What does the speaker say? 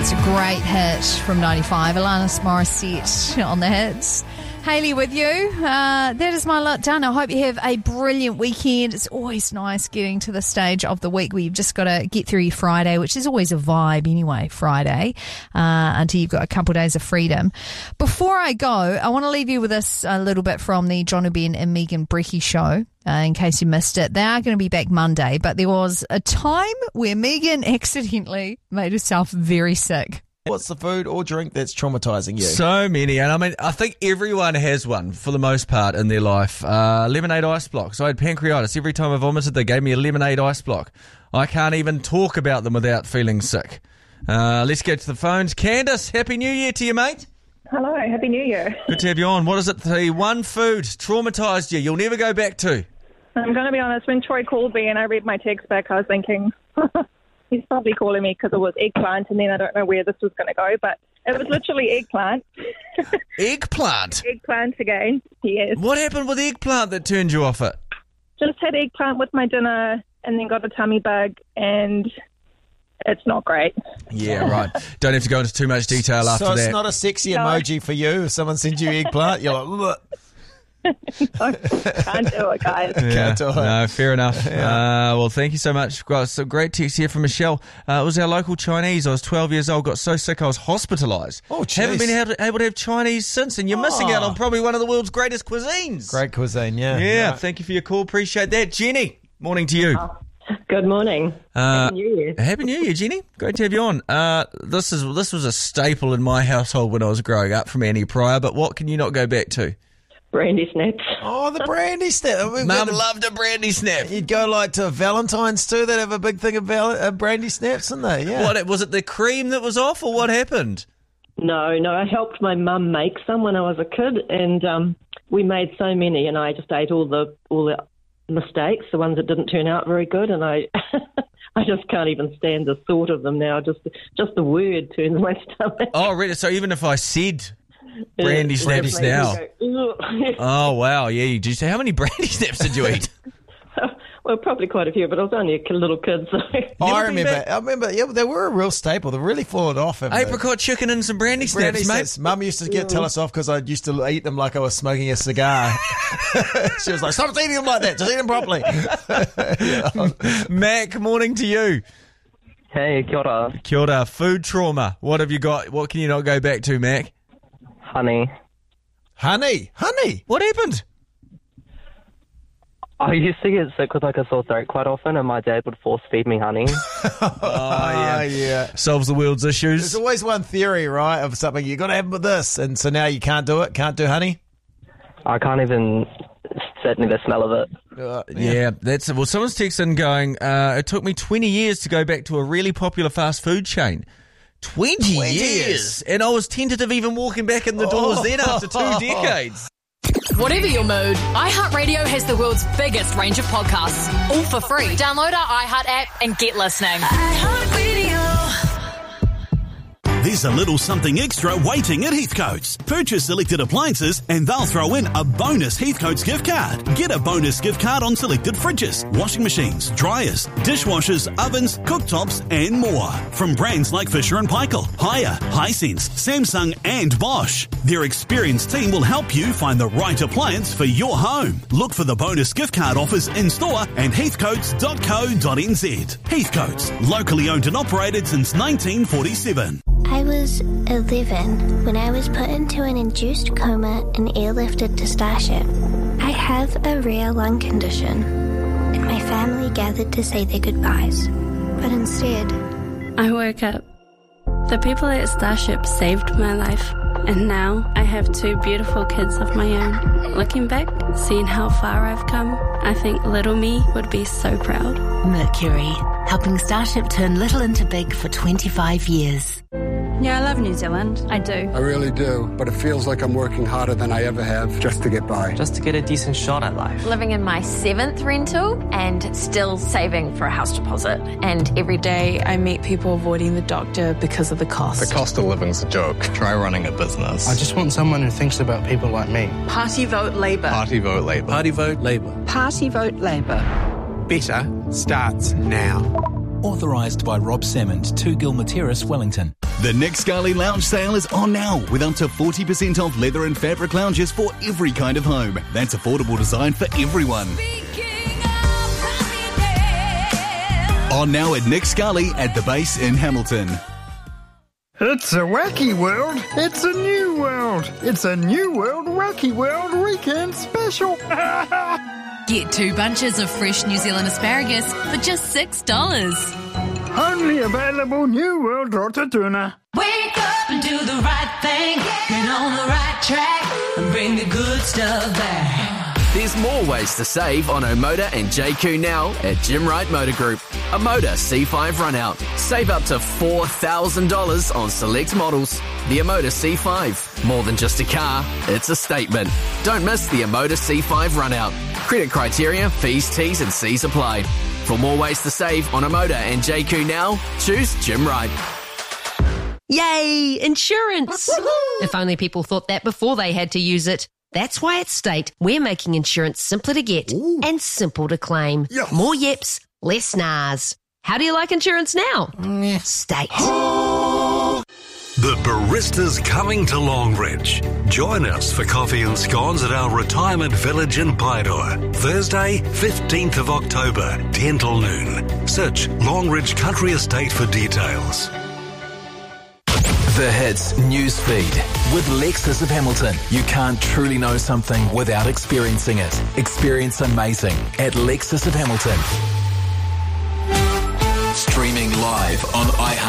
It's a great hit from 95. Alanis Morissette on the hits. Hayley with you. That is my lot done. I hope you have a brilliant weekend. It's always nice getting to the stage of the week where you've just got to get through your Friday, which is always a vibe anyway, Friday, until you've got a couple of days of freedom. Before I go, I want to leave you with this a little bit from the John O'Ben and Megan Brecky show. In case you missed it, they are going to be back Monday, but there was a time where Megan accidentally made herself very sick. What's the food or drink that's traumatising you? So many, and I mean, I think everyone has one for the most part in their life. Lemonade ice blocks. I had pancreatitis. Every time I vomited, they gave me a lemonade ice block. I can't even talk about them without feeling sick. Let's get to the phones. Candace, Happy New Year to you, mate. Hello, Happy New Year. Good to have you on. What is it, the one food traumatised you you'll never go back to? I'm going to be honest, when Troy called me and I read my text back, I was thinking... He's probably calling me because it was eggplant, and then I don't know where this was going to go, but it was literally eggplant. Eggplant? Eggplant again, yes. What happened with eggplant that turned you off it? Just had eggplant with my dinner and then got a tummy bug, and it's not great. Yeah, right. Don't have to go into too much detail after that. So it's not a sexy emoji for you? If someone sends you eggplant, you're like... No, can't do it, guys. Can't do it. No, fair enough. Yeah. Well, thank you so much. Got some great text here from Michelle. It was our local Chinese. I was 12 years old, got so sick I was hospitalised. Oh, jeez. Haven't been able to have Chinese since, and you're missing out on probably one of the world's greatest cuisines. Great cuisine, yeah. Yeah, thank you for your call. Appreciate that. Jenny, morning to you. Good morning. Happy New Year. Happy New Year, Jenny. Great to have you on. This was a staple in my household when I was growing up from Annie Pryor, but what can you not go back to? Brandy snaps. Oh, the brandy snap. Mum loved a brandy snap. You'd go like to Valentine's too. They'd have a big thing of brandy snaps, didn't they? Yeah. What, was it the cream that was off, or what happened? No, I helped my mum make some when I was a kid, and we made so many, and I just ate all the mistakes, the ones that didn't turn out very good, and I I just can't even stand the thought of them now. Just the word turns my stomach. Oh, really? So even if I said brandy snaps now. Oh, wow. Yeah, did you say how many brandy snaps did you eat? Well, probably quite a few, but I was only a little kid, so... I remember, yeah, they were a real staple. They're really fallen off. Apricot chicken and some brandy snaps, mate. Mum used to tell us off because I used to eat them like I was smoking a cigar. She was like, stop eating them like that. Just eat them properly. Mac, morning to you. Hey, kia ora. Kia ora. Food trauma. What have you got? What can you not go back to, Mac? Honey. What happened? I used to get sick with like a sore throat quite often, and my dad would force feed me honey. Oh, yeah. Solves the world's issues. There's always one theory, right, of something you got to have with this, and so now you can't do it. Can't do honey. I can't even sit near the smell of it. Yeah, well, someone's texting going, it took me 20 years to go back to a really popular fast food chain. 20 years! And I was tentative even walking back in the doors then after 2 decades. Whatever your mood, iHeartRadio has the world's biggest range of podcasts, all for free. Download our iHeart app and get listening. There's a little something extra waiting at Heathcote's. Purchase selected appliances and they'll throw in a bonus Heathcote's gift card. Get a bonus gift card on selected fridges, washing machines, dryers, dishwashers, ovens, cooktops and more. From brands like Fisher & Paykel, Haier, Hisense, Samsung and Bosch. Their experienced team will help you find the right appliance for your home. Look for the bonus gift card offers in store and heathcotes.co.nz. Heathcote's, locally owned and operated since 1947. I was 11 when I was put into an induced coma and airlifted to Starship. I have a rare lung condition, and my family gathered to say their goodbyes. But instead, I woke up. The people at Starship saved my life, and now I have 2 beautiful kids of my own. Looking back, seeing how far I've come, I think little me would be so proud. Mercury, helping Starship turn little into big for 25 years. Yeah, I love New Zealand. I do. I really do, but it feels like I'm working harder than I ever have just to get by. Just to get a decent shot at life. Living in my 7th rental and still saving for a house deposit. And every day I meet people avoiding the doctor because of the cost. The cost of living's a joke. Try running a business. I just want someone who thinks about people like me. Party vote Labour. Party vote Labour. Party vote Labour. Party vote Labour. Better starts now. Authorised by Rob Salmond, 2 Gilma Terrace, Wellington. The Nick Scali Lounge sale is on now with up to 40% off leather and fabric lounges for every kind of home. That's affordable design for everyone. On now at Nick Scali at the base in Hamilton. It's a wacky world. It's a new world. It's a new world wacky world weekend special. Get 2 bunches of fresh New Zealand asparagus for just $6. Only available New World Rotatuna. Wake up and do the right thing. Get on the right track and bring the good stuff back. There's more ways to save on Omoda and JQ now at Jim Wright Motor Group. Omoda C5 Runout. Save up to $4,000 on select models. The Omoda C5. More than just a car, it's a statement. Don't miss the Omoda C5 Runout. Credit criteria, fees, T's and C's apply. For more ways to save on Omoda and JQ now, choose Jim Wright. Yay! Insurance! If only people thought that before they had to use it. That's why at State, we're making insurance simpler to get and simple to claim. Yes. More yips, less nars. How do you like insurance now? State. The Barista's coming to Longridge. Join us for coffee and scones at our retirement village in Paeroa. Thursday, 15th of October, 10 till noon. Search Longridge Country Estate for details. The Hits Newsfeed with Lexus of Hamilton. You can't truly know something without experiencing it. Experience amazing at Lexus of Hamilton. Streaming live on iHeart.